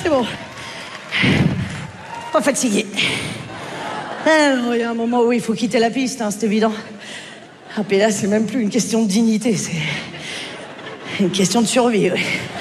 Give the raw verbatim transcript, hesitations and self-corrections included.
c'est bon. Pas fatigué. Alors, il y a un moment où il faut quitter la piste, hein, c'est évident. Ah, puis là, c'est même plus une question de dignité, c'est une question de survie, oui.